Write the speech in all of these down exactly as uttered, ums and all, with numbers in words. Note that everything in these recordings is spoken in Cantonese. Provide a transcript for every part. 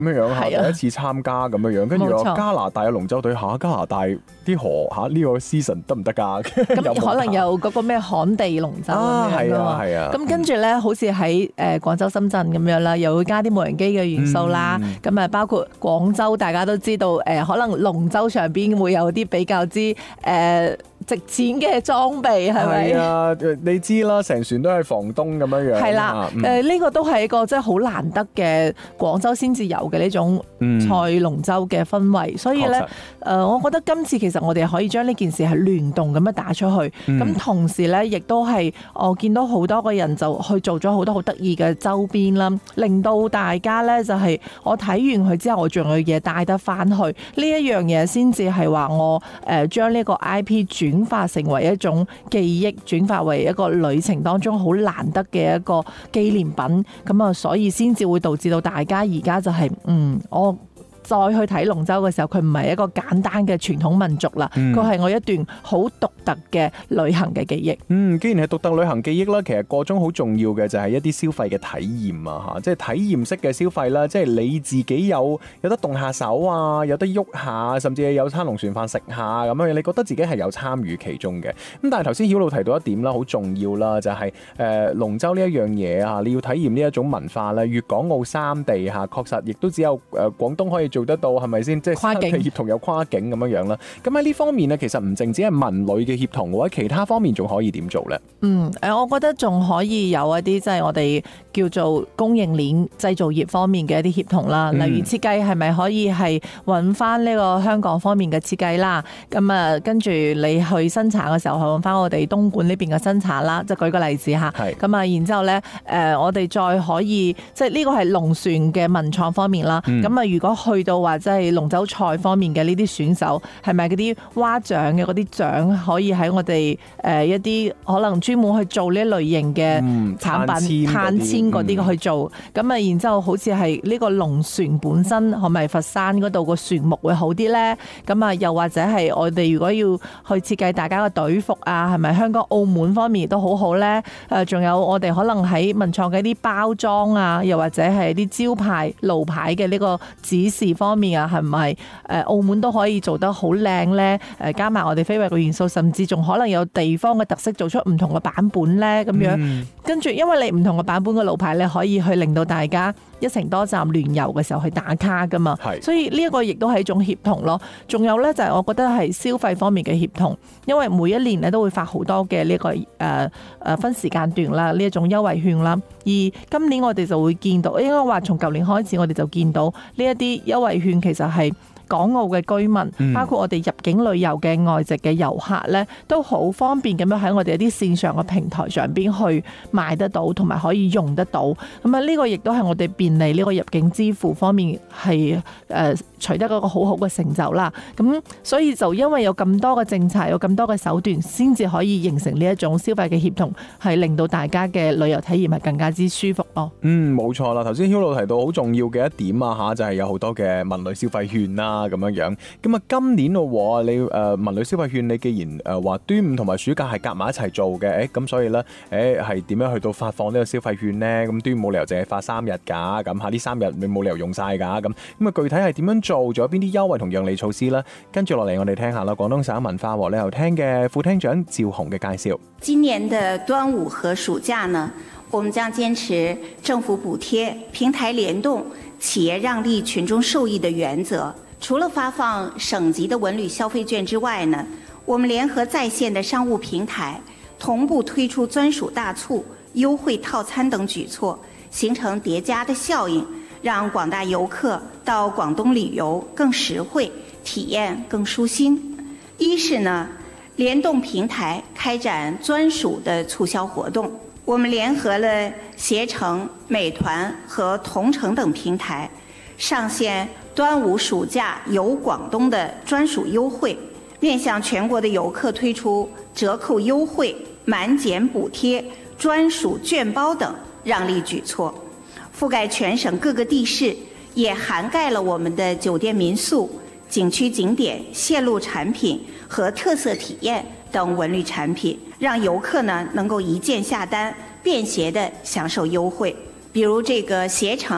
咁樣嚇，第一次參加咁樣樣，跟住我加拿大嘅龍舟隊嚇，加拿大啲河嚇呢個 season 得唔得㗎？ 咁可能有嗰個咩旱地龍舟咁樣㗎嘛。係啊，咁跟住咧，好似喺誒廣州、深圳咁樣啦，又會加啲無人機嘅元素啦。咁啊，包括廣州，大家都知道誒，可能龍舟上邊會有啲比較之誒值錢嘅裝備，係咪？係啊， 你知啦，成船都係防冬咁樣樣。 係啦，誒呢個都係一個即係好難得嘅廣州先至有嘅呢種賽龍舟嘅氛圍，所以咧誒，我覺得今次其實我哋可以將呢件事係聯動咁樣打出去，咁同時咧亦都係我見到好多個人就去做咗好多好得意嘅周邊啦，令到大家咧就係我睇完佢之後，我仲有嘢帶得翻去，呢一樣嘢先至係話我誒將呢個 I P 轉轉化成為一種記憶，轉化為一個旅程當中好難得嘅一個紀念品，咁啊，所以先至會導致到大家而家就係、是、嗯，我再去睇龍舟嘅時候，佢唔係一個簡單嘅傳統民族啦，佢係、嗯、我一段好獨特嘅旅行嘅記憶。 嗯，既然係獨特旅行記憶啦，其實個中好重要嘅就係一啲消費嘅體驗啊，嚇，即係體驗式嘅消費啦，即係你自己有有得動下手啊，有得喐下，甚至係有餐龍船飯食下咁樣，你覺得自己係有參與其中嘅。咁但係頭先曉露提到一點啦，好重要啦，就係誒龍舟呢一樣嘢啊，你要體驗呢一種文化咧，粵港澳三地嚇確實亦都只有誒廣東可以做得到，係咪先？即係跨境協同有跨境咁樣樣啦。咁喺呢方面咧，其實唔淨止係文旅嘅協同，或者其他方面仲可以點做咧？ 嗯，誒，我覺得仲可以有一啲即係我哋叫做供應鏈製造業方面嘅一啲協同啦。例如設計係咪可以係揾翻呢個香港方面嘅設計啦？咁啊，跟住你去生產嘅時候，係揾翻我哋東莞呢邊嘅生產啦。即係舉個例子嚇。係。咁啊，然之後咧，誒，我哋再可以即係呢個係龍船嘅文創方面啦。咁啊、嗯，如果去到話即係龍舟賽方面嘅呢啲選手，係咪嗰啲蛙獎嘅嗰啲獎可以喺我哋誒一啲可能專門去做呢類型嘅產品碳纖嗰啲去做？咁啊、嗯，然之後好似係呢個龍船本身係咪佛山嗰度個船木會好啲咧？咁啊，又或者係我哋如果要去設計大家嘅隊服啊，係咪香港、澳門方面都好好咧？誒，仲有我哋可能喺文創嘅一啲包裝啊，又或者係啲招牌路牌嘅呢個指示方面啊，係咪誒澳門都可以做得好靚咧？誒，加埋我哋非遺嘅元素，甚至仲可能有地方嘅特色，做出唔同嘅版本咧，咁樣。嗯、跟住，因為你唔同嘅版本嘅路牌，你可以去令到大家一程多站聯遊嘅時候去打卡噶嘛。係。所以呢一個亦都係一種協同咯。仲有咧就係我覺得係消費方面嘅協同，因為每一年咧都會發好多嘅呢個誒誒分時間段啦，呢一種優惠券啦。而今年我哋就會見到，應該話從舊年開始，我哋就見到呢一啲優惠券其實係港澳嘅居民，包括我哋入境旅遊嘅外籍嘅遊客咧，都好方便咁樣喺我哋一啲線上嘅平台上邊去買得到，同埋可以用得到。咁啊，呢個亦都係我哋便利呢個入境支付方面係誒、呃、取得一個好好嘅成就啦。咁所以就因為有咁多嘅政策，有咁多嘅手段，先至可以形成呢一種消費嘅協同，係令到大家嘅旅遊體驗係更加之舒服咯。 嗯，冇錯啦。頭先曉露提到好重要嘅一點啊嚇，就係、是、有好多嘅文旅消費券啦。咁樣樣，咁啊今年咯，你誒文旅消費券，你既然誒話端午同埋暑假係夾埋一齊做嘅，誒咁所以咧，誒係點樣去到發放呢個消費券咧？咁端午冇理由淨係發三日㗎，咁嚇呢三日你冇理由用晒㗎，咁咁啊具體係點樣做？仲有邊啲優惠同讓利措施咧？跟住落嚟我哋聽下啦，廣東省文化和旅遊廳嘅副廳長趙紅嘅介紹。 今年的端午和暑假呢，我們將堅持政府補貼、平台聯動、企業讓利、群眾受益的原則。除了發放省級的文旅消費券之外呢，我們聯合在線的商務平台，同步推出專屬大促、優惠套餐等舉措，形成疊加的效應，讓廣大遊客到廣東旅遊更實惠，體驗更舒心。一是呢，聯動平台開展專屬的促銷活動，我們聯合了攜程、美團和同程等平台，上線端午暑假遊廣東的專屬優惠，面向全國的遊客推出折扣優惠、滿減補貼、專屬券包等讓利舉措，覆蓋全省各個地市，也涵蓋了我們的酒店民宿、景區景點、線路產品和特色體驗等文旅產品，讓遊客呢能夠一鍵下單，便攜地享受優惠。比如這個攜程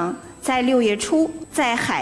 在六月初在海